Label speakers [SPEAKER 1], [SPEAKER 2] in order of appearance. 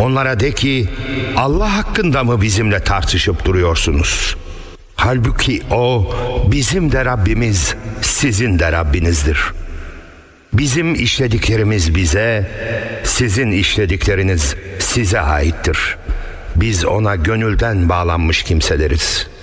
[SPEAKER 1] Onlara de ki, Allah hakkında mı bizimle tartışıp duruyorsunuz? Halbuki O bizim de Rabbimiz, sizin de Rabbinizdir. Bizim işlediklerimiz bize, sizin işledikleriniz size aittir. Biz O'na gönülden bağlanmış kimseleriz.